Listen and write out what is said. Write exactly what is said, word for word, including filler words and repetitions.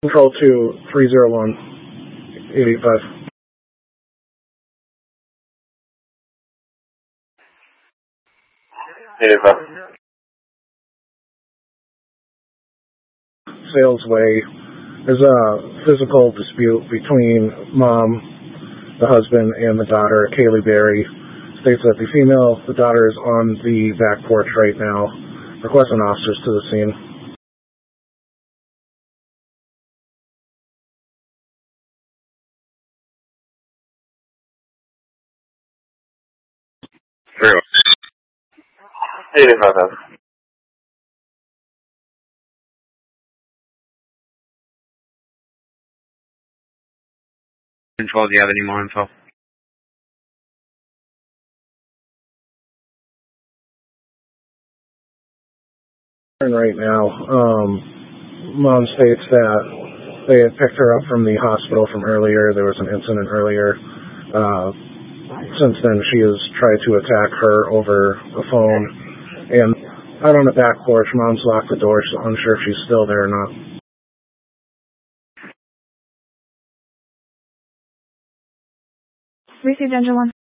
Control two, three zero one, eight eight five. eight eight five. Sales Way. There's a physical dispute between mom, the husband, and the daughter, Kaylee Berry. States that the female, the daughter, is on the back porch right now, requesting officers to the scene. Zero. eight eight five. Control, do you have any more info? Right now, um, mom states that they had picked her up from the hospital from earlier. There was an incident earlier. Uh, since then, she has tried to attack her over the phone. And out on the back porch, mom's locked the door, so I'm unsure if she's still there or not. Received, Engine one.